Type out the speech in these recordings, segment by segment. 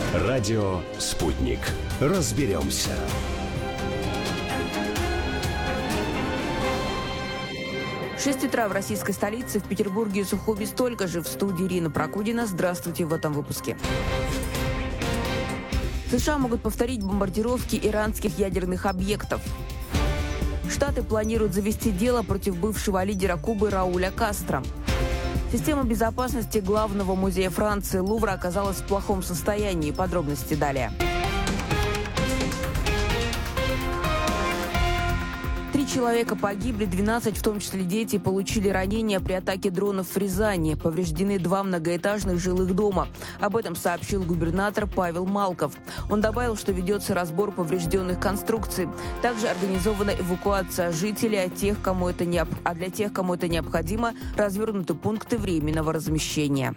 Радио «Спутник». Разберемся. В 6 утра в российской столице, в Петербурге и Сухуми столько же. В студии Ирина Прокудина. Здравствуйте в этом выпуске. США могут повторить бомбардировки иранских ядерных объектов. Штаты планируют завести дело против бывшего лидера Кубы Рауля Кастро. Система безопасности главного музея Франции Лувра оказалась в плохом состоянии. Подробности далее. 3 человека погибли, 12, в том числе дети, получили ранения при атаке дронов в Рязани. Повреждены 2 многоэтажных жилых дома. Об этом сообщил губернатор Павел Малков. Он добавил, что ведется разбор поврежденных конструкций. Также организована эвакуация жителей, для тех, кому это необходимо, развернуты пункты временного размещения.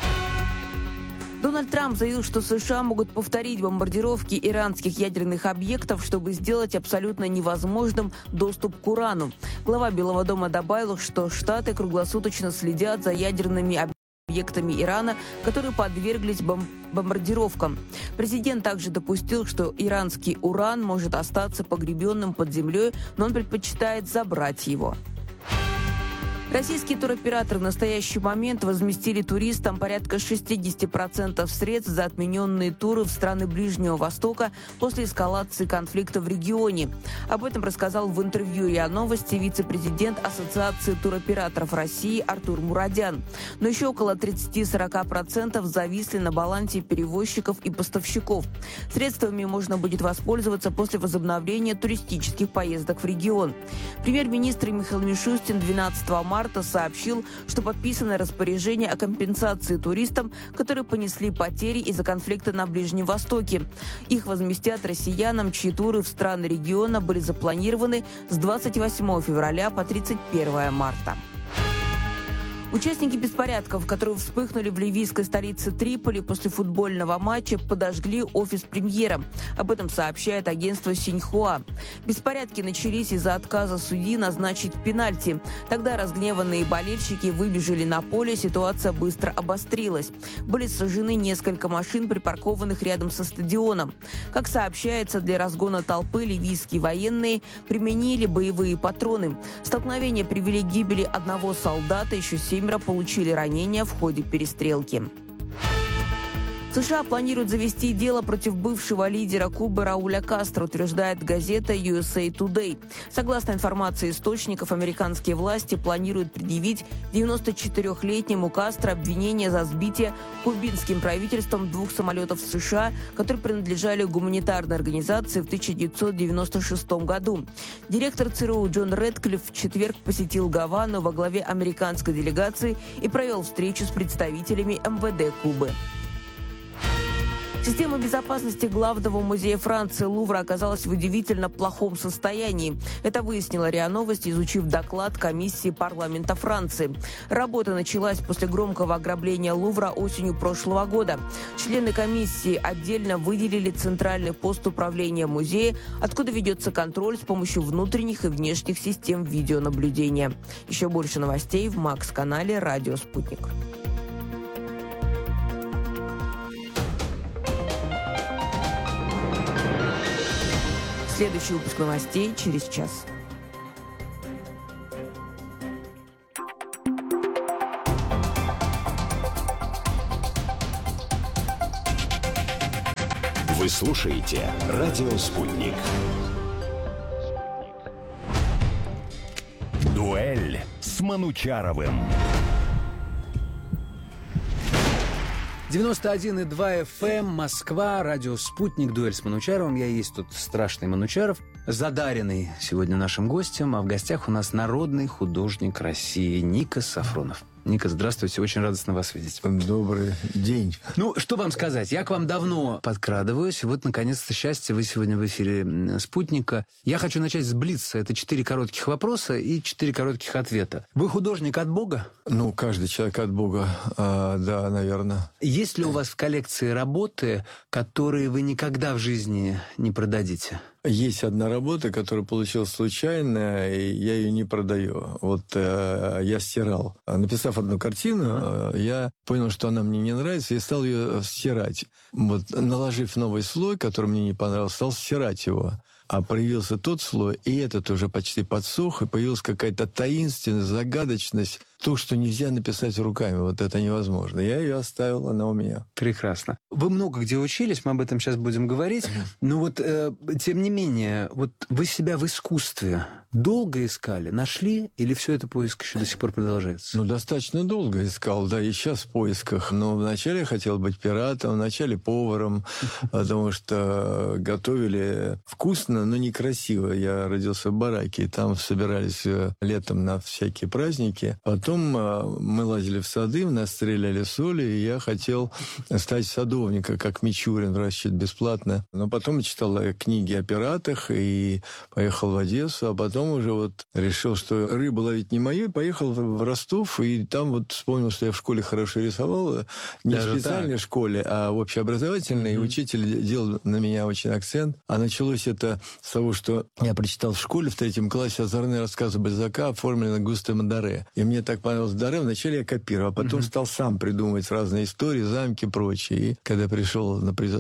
Дональд Трамп заявил, что США могут повторить бомбардировки иранских ядерных объектов, чтобы сделать абсолютно невозможным доступ к урану. Глава Белого дома добавил, что Штаты круглосуточно следят за ядерными объектами Ирана, которые подверглись бомбардировкам. Президент также допустил, что иранский уран может остаться погребенным под землей, но он предпочитает забрать его. Российские туроператоры в настоящий момент возместили туристам порядка 60% средств за отмененные туры в страны Ближнего Востока после эскалации конфликта в регионе. Об этом рассказал в интервью РИА Новости вице-президент Ассоциации туроператоров России Артур Мурадян. Но еще около 30-40% зависли на балансе перевозчиков и поставщиков. Средствами можно будет воспользоваться после возобновления туристических поездок в регион. Премьер-министр Михаил Мишустин 12 марта сообщил, что подписано распоряжение о компенсации туристам, которые понесли потери из-за конфликта на Ближнем Востоке. Их возместят россиянам, чьи туры в страны региона были запланированы с 28 февраля по 31 марта. Участники беспорядков, которые вспыхнули в ливийской столице Триполи после футбольного матча, подожгли офис премьера. Об этом сообщает агентство Синьхуа. Беспорядки начались из-за отказа судьи назначить пенальти. Тогда разгневанные болельщики выбежали на поле, ситуация быстро обострилась. Были сожжены несколько машин, припаркованных рядом со стадионом. Как сообщается, для разгона толпы ливийские военные применили боевые патроны. Столкновения привели к гибели одного солдата, еще 7 получили ранения в ходе перестрелки. США планируют завести дело против бывшего лидера Кубы Рауля Кастро, утверждает газета USA Today. Согласно информации источников, американские власти планируют предъявить 94-летнему Кастро обвинение за сбитие кубинским правительством 2 самолетов США, которые принадлежали гуманитарной организации в 1996 году. Директор ЦРУ Джон Рэдклифф в четверг посетил Гавану во главе американской делегации и провел встречу с представителями МВД Кубы. Система безопасности главного музея Франции Лувра оказалась в удивительно плохом состоянии. Это выяснила РИА Новости, изучив доклад комиссии парламента Франции. Работа началась после громкого ограбления Лувра осенью прошлого года. Члены комиссии отдельно выделили центральный пост управления музея, откуда ведется контроль с помощью внутренних и внешних систем видеонаблюдения. Еще больше новостей в Макс-канале «Радио Спутник». Следующий выпуск новостей через час. Вы слушаете «Радио Спутник». Дуэль с Манучаровым. 91,2 FM, Москва, радио «Спутник», дуэль с Манучаровым. Я есть тут страшный Манучаров, задаренный сегодня нашим гостем, а в гостях у нас народный художник России Никос Сафронов. Никос, здравствуйте, очень радостно вас видеть. Добрый день. Ну, что вам сказать? Я к вам давно подкрадываюсь. Вот, наконец-то, счастье, вы сегодня в эфире «Спутника». Я хочу начать с блица. Это 4 коротких вопроса и 4 коротких ответа. Вы художник от Бога? Ну, каждый человек от Бога, да, наверное. Есть ли у вас в коллекции работы, которые вы никогда в жизни не продадите? Есть одна работа, которая получилась случайно, и я ее не продаю. Вот я стирал. Написав одну картину, я понял, что она мне не нравится, и стал ее стирать. Вот, наложив новый слой, который мне не понравился, стал стирать его. А появился тот слой, и этот уже почти подсох, и появилась какая-то таинственность, загадочность. То, что нельзя написать руками, вот это невозможно. Я ее оставил, она у меня. Прекрасно. Вы много где учились, мы об этом сейчас будем говорить. Но вот, тем не менее, вот вы себя в искусстве долго искали, нашли, или все это поиск еще до сих пор продолжается? Ну, достаточно долго искал, да, и сейчас в поисках. Но вначале я хотел быть пиратом, вначале поваром, потому что готовили вкусно, но некрасиво. Я родился в бараке, и там собирались летом на всякие праздники. Потом мы лазили в сады, нас стреляли соли, и я хотел стать садовником, как Мичурин, выращивать бесплатно. Но потом я читал книги о пиратах и поехал в Одессу, а потом уже вот решил, что рыбу ловить не мою, поехал в Ростов, и там вот вспомнил, что я в школе хорошо рисовал, не в специальной школе, а в общеобразовательной, и учитель делал на меня очень акцент. А началось это с того, что я прочитал в школе в 3 классе озорные рассказы Бальзака, оформленные Густавом Доре. И мне так понравилось Доре, вначале я копировал, а потом стал сам придумывать разные истории, замки и прочее. И когда пришел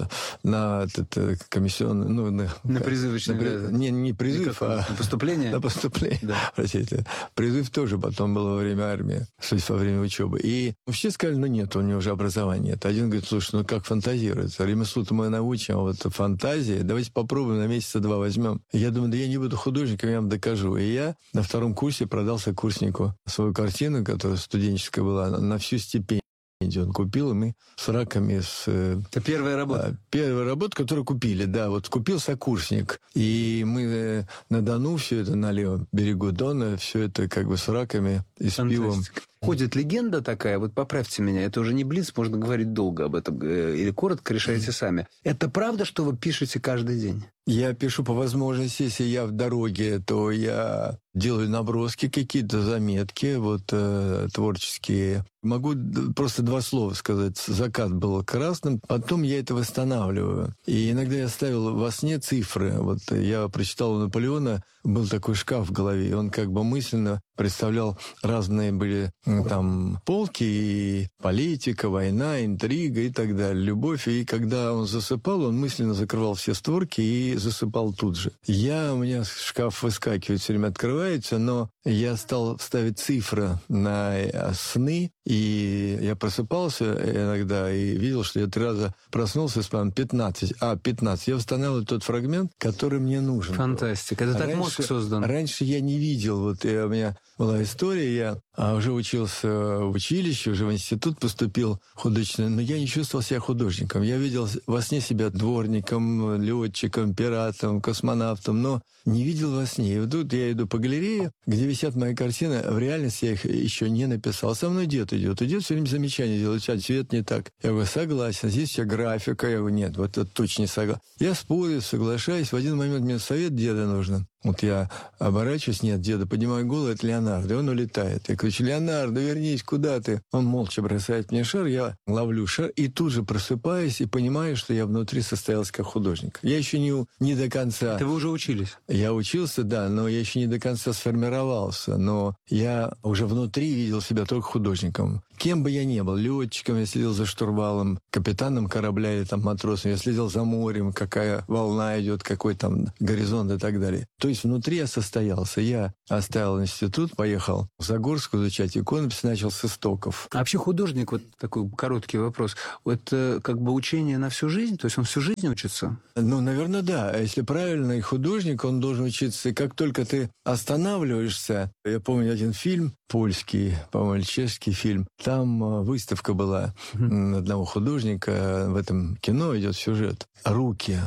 на этот комиссионный... на призывочный... Не призыв, а... На поступление? На поступление, да. Простите. Призыв тоже потом был во время армии, то есть во время учебы. И все сказали, нет, у него уже образования нет. Один говорит, слушай, как фантазируется? Ремеслу-то мы научим, а вот фантазии, давайте попробуем, на месяца 2 возьмем. Я думаю, я не буду художником, я вам докажу. И я на 2 курсе продал сокурснику свою картину, которая студенческая была, на всю стипендию. Он купил, и мы с раками... Это первая работа? Первая работа, которую купили, да. Вот купил сокурсник. И мы на Дону все это, на левом берегу Дона, все это как бы с раками и с пивом. Ходит легенда такая, вот поправьте меня, это уже не блиц, можно говорить долго об этом, или коротко решайте сами. Это правда, что вы пишете каждый день? Я пишу по возможности, если я в дороге, то я делаю наброски, какие-то заметки, вот творческие. Могу просто 2 слова сказать. Закат был красным, потом я это восстанавливаю. И иногда я ставил во сне цифры. Вот я прочитал у Наполеона, был такой шкаф в голове, и он как бы мысленно представлял, разные были там полки, и политика, война, интрига и так далее, любовь. И когда он засыпал, он мысленно закрывал все створки и засыпал тут же. У меня шкаф выскакивает, все время открывается, но я стал ставить цифры на сны, и я просыпался иногда и видел, что я 3 раза проснулся, спал 15. 15. Я восстанавливал тот фрагмент, который мне нужен. Фантастика. Это так мозг создан. Раньше я не видел. Вот у меня была история, я уже учился в училище, уже в институт поступил художественный, но я не чувствовал себя художником. Я видел во сне себя дворником, летчиком, пиратом, космонавтом, но не видел во сне. И вот тут я иду по галерее, где висят мои картины, в реальности я их еще не написал. Со мной дед идет. И дед все время замечания делает, цвет не так. Я говорю, согласен, здесь вся графика. Я говорю, нет, вот это точно не согласен. Я спорю, соглашаюсь. В один момент мне совет деда нужен. Вот я оборачиваюсь, нет, деда, поднимаю голову, это Леонардо, и он улетает. Я кричу, Леонардо, вернись, куда ты? Он молча бросает мне шар, я ловлю шар, и тут же просыпаюсь и понимаю, что я внутри состоялся как художник. Я еще не до конца... Это вы уже учились? Я учился, да, но я еще не до конца сформировался, но я уже внутри видел себя только художником. Кем бы я ни был, летчиком, я следил за штурвалом, капитаном корабля или там матросом, я следил за морем, какая волна идет, какой там горизонт и так далее. То есть внутри я состоялся. Я оставил институт, поехал в Загорск изучать иконопись, начал с истоков. А вообще художник, вот такой короткий вопрос, это как бы учение на всю жизнь? То есть он всю жизнь учится? Ну, наверное, да. А если правильный художник, он должен учиться. И как только ты останавливаешься... Я помню один фильм польский, по-моему, чешский фильм. Там выставка была одного художника. В этом кино идет сюжет. Руки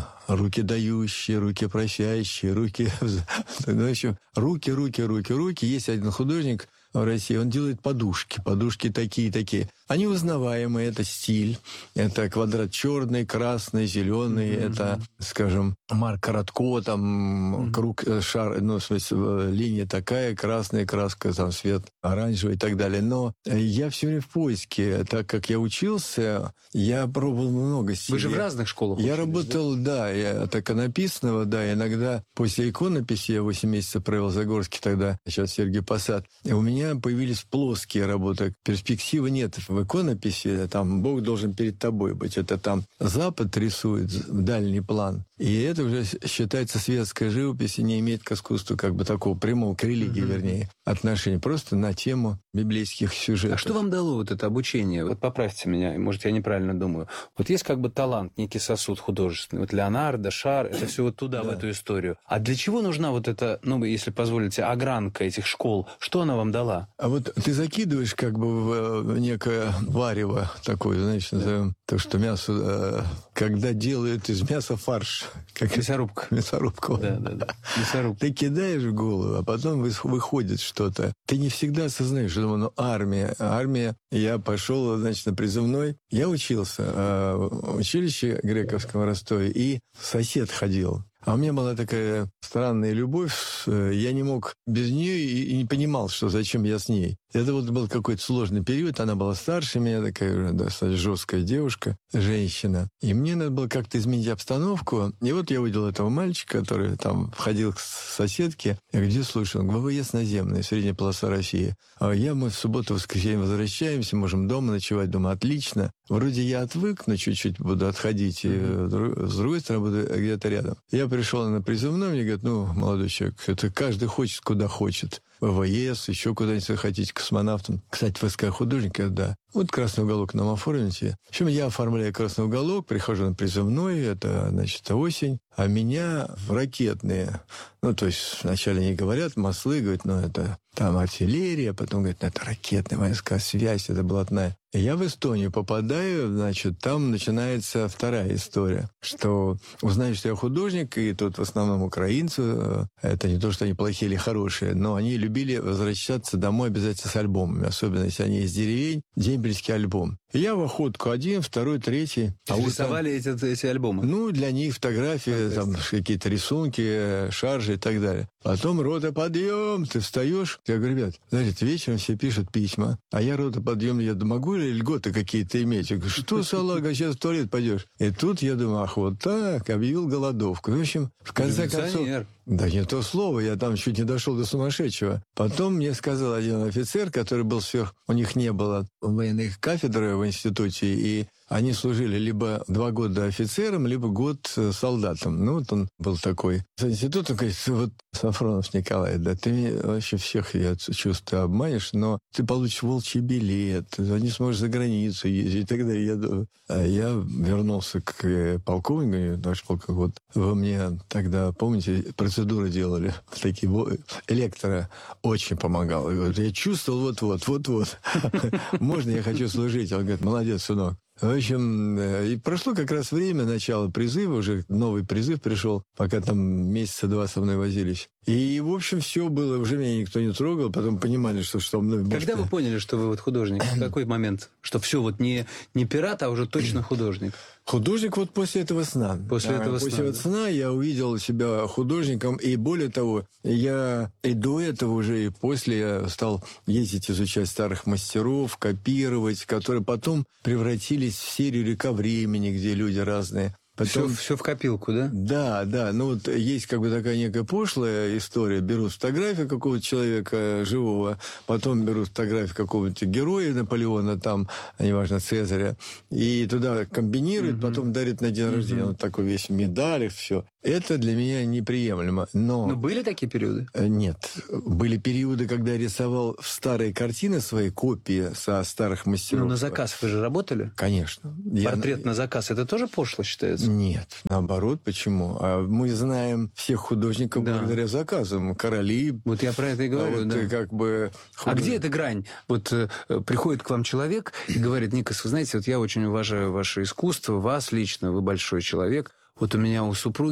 дающие, руки прощающие, руки... В общем, руки. Есть один художник в России, он делает подушки такие. Они узнаваемые, это стиль, это квадрат черный, красный, зеленый, это, скажем, Марк Коротко, там круг, шар, ну, в смысле, линия такая, красная краска, там цвет оранжевый и так далее. Но я все время в поиске, так как я учился, я пробовал много стилей. Вы же в разных школах Я учились, работал, да, я так иконописного, да, иногда после иконописи, я 8 месяцев провел в Загорске тогда, сейчас Сергей Посад, и у меня появились плоские работы. Перспективы нет в иконописи, там Бог должен перед тобой быть. Это там Запад рисует дальний план. И это уже считается светская живопись и не имеет к искусству как бы такого прямого, к религии, вернее, отношения. Просто на тему библейских сюжетов. А что вам дало вот это обучение? Вот поправьте меня, может, я неправильно думаю. Вот есть как бы талант, некий сосуд художественный. Вот Леонардо, Шар, это все вот туда, в эту историю. А для чего нужна вот эта, ну, если позволите, огранка этих школ? Что она вам дала? А вот ты закидываешь как бы в некое варево такое, знаешь, назовем, то, что мясо, когда делают из мяса фарш. Как Мясорубка. Мясорубка. Да. Мясорубка. Ты кидаешь в голову, а потом выходит что-то. Ты не всегда осознаешь, что думаю, армия. Я пошел, значит, на призывной. Я учился в училище грековском в Ростове, и сосед ходил. А у меня была такая странная любовь, я не мог без нее и не понимал, что зачем я с ней. Это вот был какой-то сложный период, она была старше меня, такая уже достаточно жесткая девушка, женщина. И мне надо было как-то изменить обстановку. И вот я увидел этого мальчика, который там входил к соседке. Я говорю, где слушай? Он говорит, ВВС наземный, средняя полоса России. А мы в субботу-воскресенье возвращаемся, можем дома ночевать. Думаю, отлично. Вроде я отвык, но чуть-чуть буду отходить, и с другой стороны буду где-то рядом. Я пришел на призывной, мне говорят, молодой человек, это каждый хочет, куда хочет. ВВС, еще куда-нибудь вы хотите, космонавтом. Кстати, вы сказали, художника, да. Вот красный уголок нам оформите. В общем, я оформляю красный уголок, прихожу на призывной, это, значит, осень, а меня в ракетные. То есть вначале не говорят, маслы, говорят, это там артиллерия, потом говорят, это ракетные войска, связь, это блатная. И я в Эстонию попадаю, значит, там начинается вторая история, что узнаю, что я художник, и тут в основном украинцы, это не то, что они плохие или хорошие, но они любили возвращаться домой обязательно с альбомами, особенно если они из деревень, дембельский альбом. И я в охотку 1, 2, 3. Рисовали эти альбомы? Для них фотографии, там какие-то рисунки, шаржи и так далее. Потом рота подъем, ты встаешь. Я говорю, ребят, знаете, вечером все пишут письма, а я рота подъем, я думаю, могу ли льготы какие-то иметь? Я говорю, что, салага, сейчас в туалет пойдешь? И тут я думаю, вот так, объявил голодовку. В общем, в конце концов... Да не то слово, я там чуть не дошел до сумасшедшего. Потом мне сказал один офицер, который был у них не было военных кафедры в институте, и они служили либо 2 года офицером, либо год солдатом. Он был такой. С института, говорит, вот Сафронов Николай, да ты вообще всех, я чувствую, обманешь, но ты получишь волчий билет, не сможешь за границу ездить и так далее. Я вернулся к полковнику, наш полковник, вы мне тогда, помните, процедуры делали, такие, электро очень помогал. Я чувствовал вот-вот. Можно, я хочу служить? Он говорит, молодец, сынок. В общем, и прошло как раз время начала призыва, уже новый призыв пришел, пока там месяца 2 со мной возились. И, в общем, все было, уже меня никто не трогал, потом понимали, что мной... Когда вы поняли, что вы художник? В какой момент? Что все не пират, а уже точно художник? Художник после этого сна. После этого сна я увидел себя художником, и более того, я и до этого уже, и после я стал ездить, изучать старых мастеров, копировать, которые потом превратились в серию «Река времени», где люди разные. Потом... Все в копилку, да? Да. Есть как бы такая некая пошлая история. Берут фотографию какого-то человека живого, потом берут фотографию какого-то героя Наполеона, там, неважно, Цезаря, и туда комбинируют, потом дарят на день рождения. Такой весь в медалях, все. Это для меня неприемлемо. Но были такие периоды? Нет. Были периоды, когда я рисовал в старые картины свои копии со старых мастеров. На заказ вы же работали? Конечно. Портрет на заказ, это тоже пошло считается? Нет, наоборот, почему? Мы знаем всех художников благодаря заказам. Короли. Вот я про это и говорю, А где эта грань? Приходит к вам человек и говорит, Никос, вы знаете, я очень уважаю ваше искусство, вас лично, вы большой человек. У меня у супруги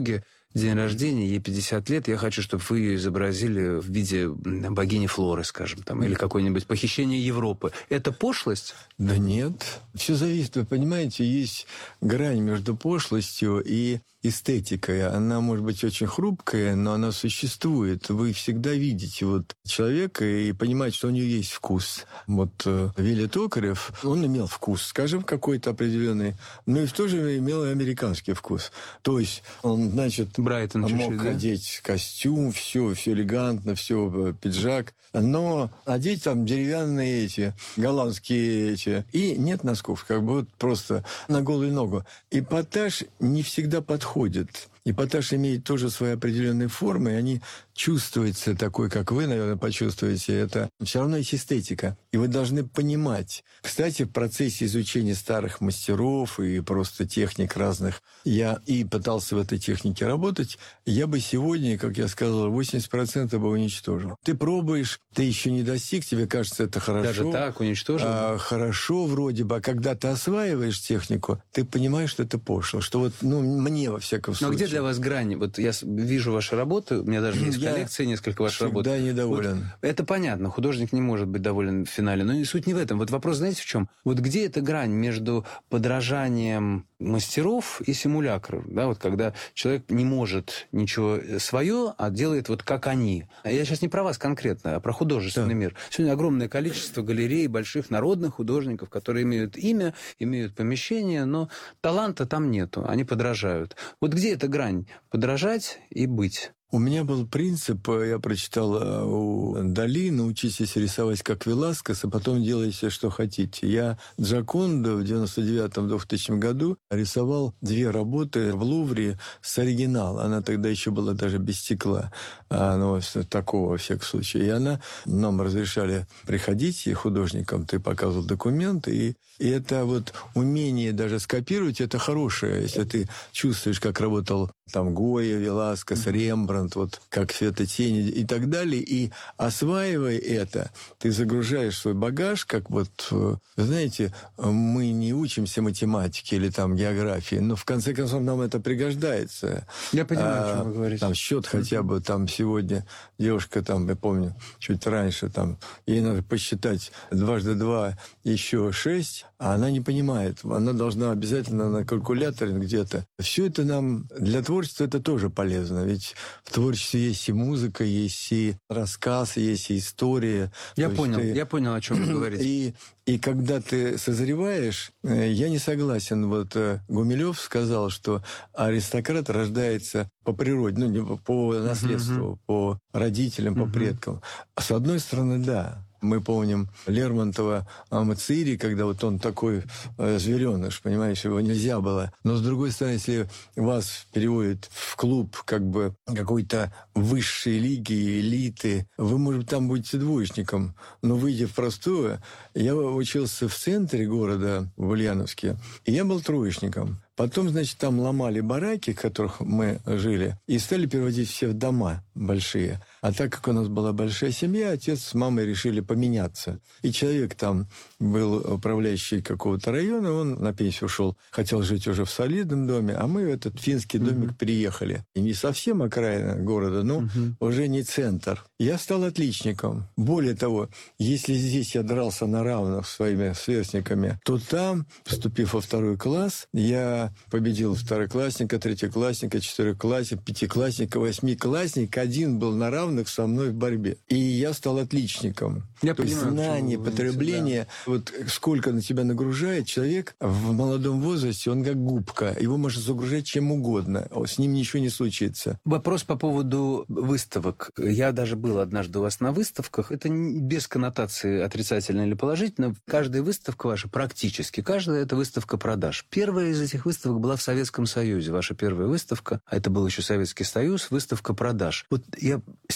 день рождения, ей 50 лет, я хочу, чтобы вы ее изобразили в виде богини Флоры, скажем, там, или какое-нибудь похищение Европы. Это пошлость? Да нет. Все зависит, вы понимаете, есть грань между пошлостью и эстетикой. Она может быть очень хрупкая, но она существует. Вы всегда видите вот человека и понимаете, что у него есть вкус. Вот Вилли Токарев, он имел вкус, скажем, какой-то определенный, но и в то же время имел и американский вкус. То есть он, значит, Брайтон мог чуть-чуть, да? одеть костюм, все элегантно, все пиджак, но одеть там деревянные эти, голландские эти, и нет носков, как бы вот просто на голую ногу. Эпатаж не всегда подходит. Эпатаж имеет тоже свои определенные формы, и они чувствуются такой, как вы, наверное, почувствуете. Это все равно есть эстетика. И вы должны понимать. Кстати, в процессе изучения старых мастеров и просто техник разных, я и пытался в этой технике работать, я бы сегодня, как я сказал, 80% бы уничтожил. Ты пробуешь, ты еще не достиг, тебе кажется, это хорошо. Даже так уничтожил? Хорошо вроде бы, а когда ты осваиваешь технику, ты понимаешь, что это пошло. Что вот, мне, во всяком случае. Но где для вас грань? Вот я вижу ваши работы, у меня даже есть коллекция несколько ваших работ. Да, недоволен. Вот, это понятно, художник не может быть доволен в финале, но и суть не в этом. Вот вопрос, знаете, в чем? Вот где эта грань между подражанием мастеров и симулякров? Да, вот когда человек не может ничего свое, а делает вот как они. Я сейчас не про вас конкретно, а про художественный мир. Сегодня огромное количество галерей, больших народных художников, которые имеют имя, имеют помещение, но таланта там нету, они подражают. Вот где эта грань? Подражать и быть. У меня был принцип, я прочитал у Дали, научитесь рисовать как Веласкес, а потом делайте, что хотите. Я Джоконду в 99-2000 году рисовал 2 работы в Лувре с оригинала. Она тогда еще была даже без стекла, но такого во всяком случае. И нам разрешали приходить, и художникам ты показывал документы, и это вот умение даже скопировать, это хорошее, если ты чувствуешь, как работал там Гойя, Веласкес, Рембрандт, вот как светотени и так далее, и осваивая это, ты загружаешь свой багаж, как вот, вы знаете, мы не учимся математике или там географии, но в конце концов нам это пригождается. Я понимаю, о чем вы говорите. Там счет хотя бы, там сегодня девушка, там, я помню, чуть раньше, там, ей надо посчитать 2 × 2 еще 6, а она не понимает. Она должна обязательно на калькуляторе где-то. Все это нам для творчества это тоже полезно. Ведь в творчестве есть и музыка, есть и рассказ, есть и история. Я понял, о чем вы говорите. И когда ты созреваешь, я не согласен. Вот Гумилев сказал, что аристократ рождается по природе, по наследству, по родителям, по предкам. А с одной стороны, да. Мы помним Лермонтова Мацири, когда вот он такой звереныш, понимаешь, его нельзя было. Но, с другой стороны, если вас переводят в клуб как бы какой-то высшей лиги, элиты, вы, может, там будете двоечником, но выйдя в простое, я учился в центре города, в Ульяновске, и я был троечником. Потом, значит, там ломали бараки, в которых мы жили, и стали переводить все в дома большие. А так как у нас была большая семья, отец с мамой решили поменяться. И человек там был управляющий какого-то района, он на пенсию ушел, хотел жить уже в солидном доме, а мы в этот финский домик переехали. И не совсем окраина города, но уже не центр. Я стал отличником. Более того, если здесь я дрался на равных с своими сверстниками, то там, поступив во 2 класс, я победил второклассника, третьеклассника, четвероклассника, пятиклассника, 8-классника. Один был на равных со мной в борьбе. И я стал отличником. Я То есть понимаю, знание, потребление, вот сколько на тебя нагружает человек в молодом возрасте, он как губка. Его можно загружать чем угодно. С ним ничего не случится. Вопрос по поводу выставок. Я даже был однажды у вас на выставках. Это без коннотации отрицательной или положительной. Каждая выставка ваша, практически каждая, это выставка продаж. Первая из этих выставок была в Советском Союзе. Ваша первая выставка, а это был еще Советский Союз, выставка продаж. Вот я с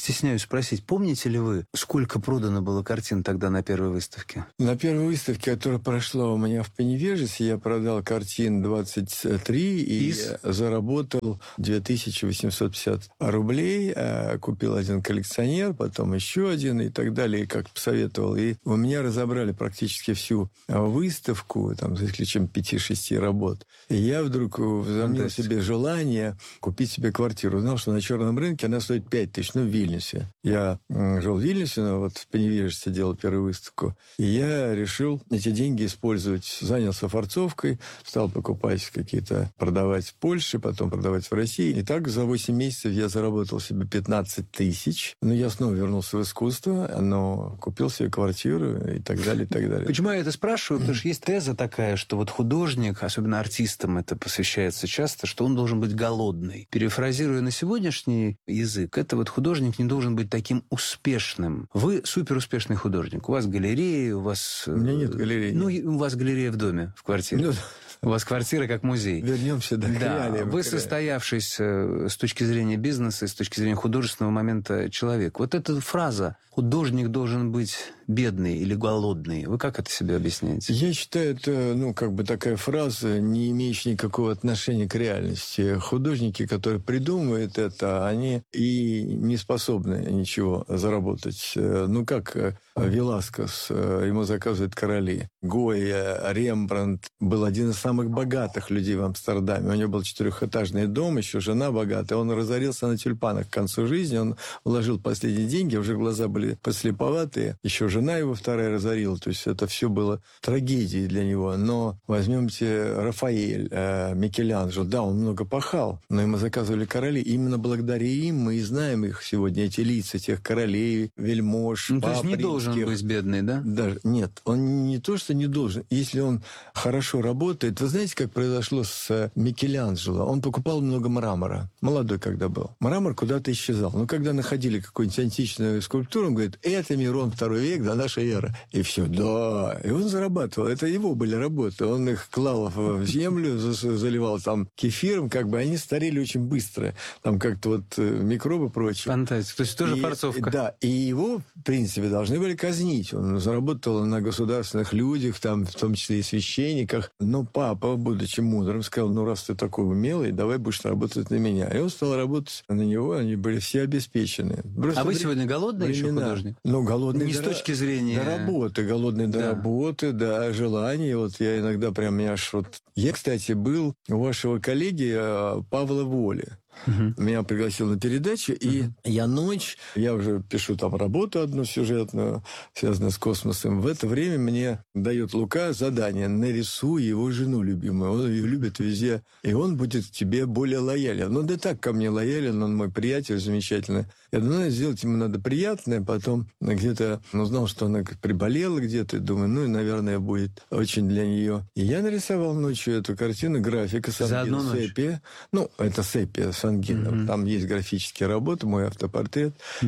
стесняюсь спросить, помните ли вы, сколько продано было картин тогда на первой выставке? На первой выставке, которая прошла у меня в Поневежесе, я продал картин 23 и заработал 2850 рублей. Купил один коллекционер, потом еще один и так далее, как посоветовал. И у меня разобрали практически всю выставку, там, за исключением 5-6 работ. И я вдруг возомнил себе желание купить себе квартиру. Знал, что на черном рынке она стоит 5000, в Вильнюсе. Я жил в Вильнюсе, но вот в Поневежесе делал первую выставку. И я решил эти деньги использовать. Занялся фарцовкой, стал покупать какие-то, продавать в Польше, потом продавать в России. И так за 8 месяцев я заработал себе 15 тысяч. Но я снова вернулся в искусство, но купил себе квартиру и так далее, и так далее. Почему я это спрашиваю? Потому что есть теза такая, что вот художник, особенно артистам это посвящается часто, что он должен быть голодный. Перефразируя на сегодняшний язык, это вот художник не должен быть таким успешным. Вы суперуспешный художник. У вас галереи, у вас... У меня нет галереи. Ну, у вас галерея в доме, в квартире. У вас квартира как музей. Вернемся к реалиям. Вы состоявшийся с точки зрения бизнеса, с точки зрения художественного момента человек. Вот эта фраза «художник должен быть бедный или голодный», вы как это себе объясняете? Я считаю, это, такая фраза, не имеющая никакого отношения к реальности. Художники, которые придумывают это, они и не способны ничего заработать. Как Веласкес, ему заказывают короли. Гойя, Рембрандт был один из самых богатых людей в Амстердаме. У него был 4-этажный дом, еще жена богатая. Он разорился на тюльпанах к концу жизни. Он вложил последние деньги, уже глаза были подслеповатые. Еще жена его вторая разорила. То есть это все было трагедией для него. Но возьмемте Рафаэль, Микеланджело. Да, он много пахал, но ему заказывали короли. Именно благодаря им мы и знаем их сегодня, эти лица тех королей, вельмож, то есть не должен быть бедный, да? Даже, нет, он не то, что не должен. Если он хорошо работает... Вы знаете, как произошло с Микеланджело? Он покупал много мрамора. Молодой когда был. Мрамор куда-то исчезал. Но когда находили какую-нибудь античную скульптуру, он говорит, это Мирон II век до нашей эры. И все, да. И он зарабатывал. Это его были работы. Он их клал в землю, заливал там кефиром, они старели очень быстро. Там как-то микробы прочее. Фантастика. То есть тоже фарцовка. Да. И его, в принципе, должны были казнить. Он заработал на государственных людях, там, в том числе и священниках. Но папа, будучи мудрым, сказал, раз ты такой умелый, давай будешь работать на меня. И он стал работать на него, они были все обеспечены. Просто вы сегодня голодный еще художник? Голодный не с точки зрения... до работы, голодный до работы, до желаний. Я иногда прям меня аж Я, кстати, был у вашего коллеги Павла Воли. Меня пригласил на передачу, и я уже пишу там работу одну сюжетную, связанную с космосом. В это время мне дает Лука задание: нарисуй его жену любимую. Он ее любит везде, и он будет к тебе более лоялен. Да так ко мне лоялен, он мой приятель замечательный. Я думаю, сделать ему надо приятное, потом где-то узнал, что она приболела где-то, думаю, наверное, будет очень для нее. И я нарисовал ночью эту картину, графика Сангин, сепия. Это сепия Сангина. Там есть графические работы, мой автопортрет.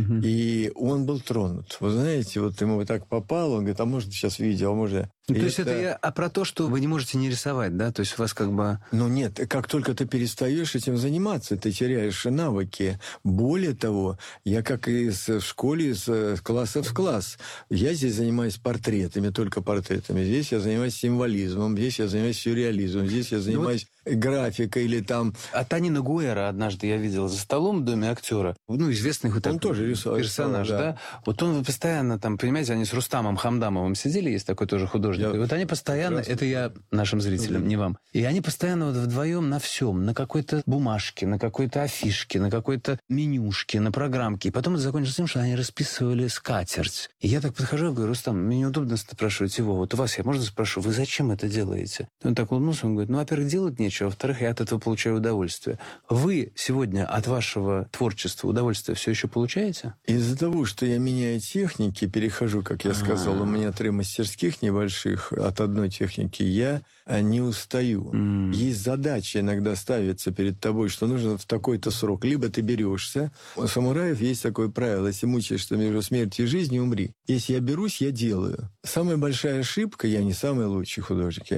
И он был тронут. Вы знаете, ему так попало, он говорит, а может сейчас видео, а может... То есть это я про то, что вы не можете не рисовать, да? То есть у вас нет, как только ты перестаешь этим заниматься, ты теряешь навыки. Более того, я как и в школе, из класса в класс. Я здесь занимаюсь портретами, только портретами. Здесь я занимаюсь символизмом, здесь я занимаюсь сюрреализмом, здесь я занимаюсь графикой или там... А Танина Гуэра однажды я видел за столом в доме актера. известный он тоже рисовал, персонаж, да? Он постоянно там, понимаете, они с Рустамом Хамдамовым сидели, есть такой тоже художник. И они постоянно, это я нашим зрителям, не вам. И они постоянно вдвоем на всем, на какой-то бумажке, на какой-то афишке, на какой-то менюшке, на программке. И потом это закончилось тем, что они расписывали скатерть. И я так подхожу и говорю, Рустам, мне неудобно спрашивать его. У вас я можно спрошу, вы зачем это делаете? Он так улыбнулся, он говорит, во-первых, делать нечего, во-вторых, я от этого получаю удовольствие. Вы сегодня от вашего творчества удовольствие все еще получаете? Из-за того, что я меняю техники, перехожу, как я сказал, у меня 3 мастерских небольших от одной техники, я не устаю. Есть задача иногда ставится перед тобой, что нужно в такой-то срок. Либо ты берешься. У самураев есть такое правило: если мучаешься между смертью и жизнью, умри. Если я берусь, я делаю. Самая большая ошибка, я не самый лучший художник,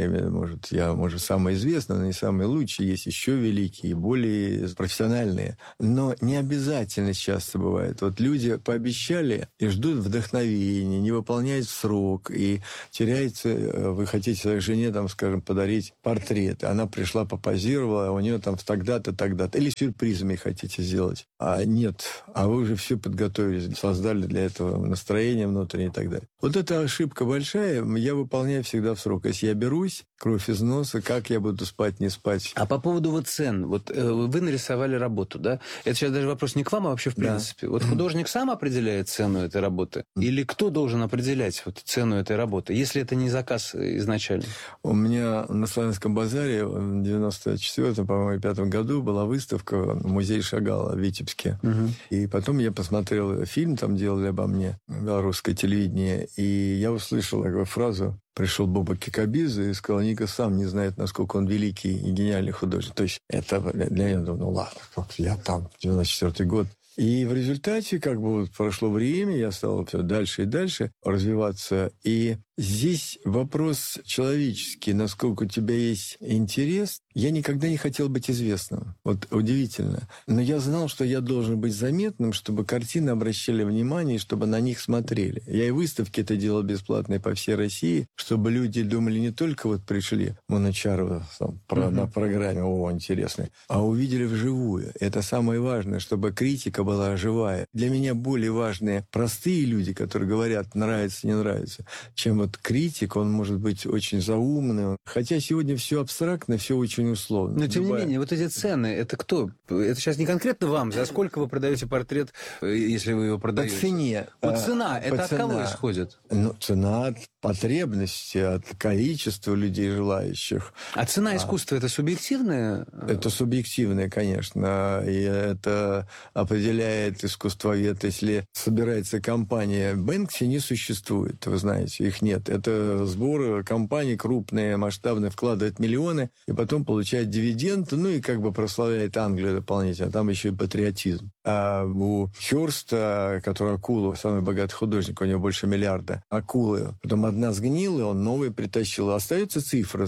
я, может, самый известный, но не самый лучший. Есть еще великие, более профессиональные. Но не обязательно часто бывает. Вот люди пообещали и ждут вдохновения, не выполняют в срок, и теряется, вы хотите своей жене, там, скажем, подарить портрет. Она пришла, попозировала, а у нее там тогда-то, тогда-то. Или сюрпризами хотите сделать. А нет, а вы уже все подготовили, создали для этого настроение внутреннее и так далее. Вот эта ошибка большая, я выполняю всегда в срок. Если я берусь, кровь из носа, как я буду спать, не спать. А по поводу вот цен, вот вы нарисовали работу, да? Это сейчас даже вопрос не к вам, а вообще в принципе. Да. Вот художник сам определяет цену этой работы? Или кто должен определять вот цену этой работы, если это не заказ изначально? У меня на Славянском базаре в 94-м, по-моему, 5-м году была выставка в музее Шагала в Витебске. И потом я посмотрел фильм, там делали обо мне, белорусское телевидение, и я услышал такую фразу. Пришел Боба Кикабидзе и сказал: Ника сам не знает, насколько он великий и гениальный художник. То есть это для меня, ну ладно, я там, 94-й год. И в результате, как бы вот прошло время, я стал все дальше и дальше развиваться. И здесь вопрос человеческий, насколько у тебя есть интерес. Я никогда не хотел быть известным. Вот удивительно. Но я знал, что я должен быть заметным, чтобы картины обращали внимание, и чтобы на них смотрели. Я и выставки это делал бесплатные по всей России, чтобы люди думали, не только вот пришли Манучарова на программе, о, интересно, а увидели вживую. Это самое важное, чтобы критика была живая. Для меня более важные простые люди, которые говорят, нравится, не нравится, чем вот критик, он может быть очень заумный. Хотя сегодня все абстрактно, все очень условно. Но, тем не менее, вот эти цены, это кто? Это сейчас не конкретно вам. За сколько вы продаете портрет, если вы его продаете? По цене. Вот цена, это от кого исходит? Ну, цена от потребности, от количества людей желающих. А цена искусства – это субъективная? Это субъективная, конечно. И это определяет искусствовед. Если собирается компания, Бэнкси не существует, вы знаете, их нет. Это сбор компаний крупные, масштабные, вкладывают миллионы, и потом получает дивиденд, ну и как бы прославляет Англию дополнительно. Там еще и патриотизм. А у Хёрста, который акула, самый богатый художник, у него больше миллиарда акулы. Потом одна сгнила, он новый притащил. Остается цифра,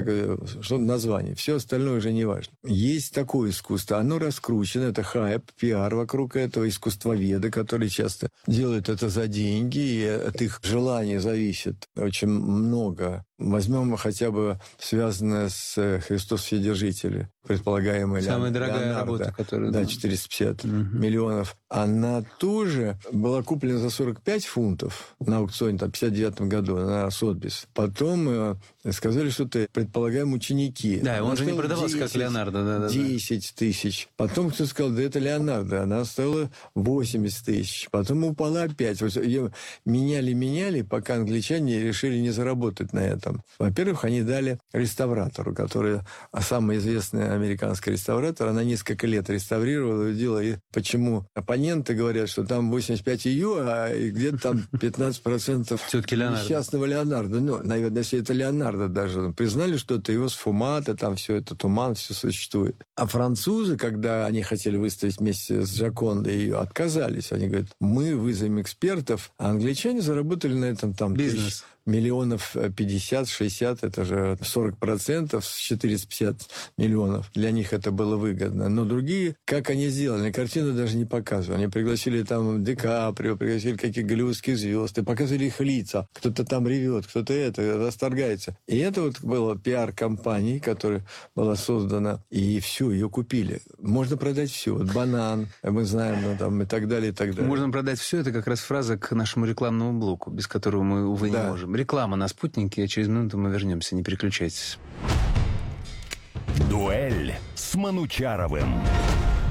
что название. Все остальное уже не важно. Есть такое искусство. Оно раскручено. Это хайп, пиар вокруг этого, искусствоведы, которые часто делают это за деньги, и от их желания зависит очень много. Возьмем хотя бы связанное с «Христос Вседержитель», предполагаемый самая дорогая Леонардо, работа, которая... Да, 450 миллионов. Она тоже была куплена за 45 фунтов на аукционе, там, в 59 году, на Сотбис. Потом сказали, что это, предполагаем, ученики. Да, он же не продавался 10, как Леонардо. 10 тысяч. Потом кто сказал, да это Леонардо. Она стоила 80 тысяч. Потом упала опять. Ее меняли, пока англичане решили не заработать на этом. Во-первых, они дали реставратору, который самый известный американский реставратор. Она несколько лет реставрировала и делала. И почему оппоненты говорят, что там 85 ее, а где-то там 15% все-таки несчастного Леонардо. Ну, наверное, если это Леонардо даже. Признали, что это его сфумата, там все это, туман, все существует. А французы, когда они хотели выставить вместе с Джокондой, ее отказались. Они говорят, мы вызовем экспертов, а англичане заработали на этом там бизнес. Миллионов 50-60, это же 40% с 450 миллионов. Для них это было выгодно. Но другие, как они сделали, картину даже не показывали. Они пригласили там Ди Каприо, пригласили каких-то голливудских звезд, и показывали их лица. Кто-то там ревет, кто-то это, расторгается. И это вот было пиар-компанией, которая была создана, и все, ее купили. Можно продать все. Вот банан, мы знаем, ну, там, и так далее, и так далее. Можно продать все, это как раз фраза к нашему рекламному блоку, без которого мы, увы, не можем. Реклама на «Спутнике», через минуту мы вернемся, не переключайтесь. Дуэль с Манучаровым.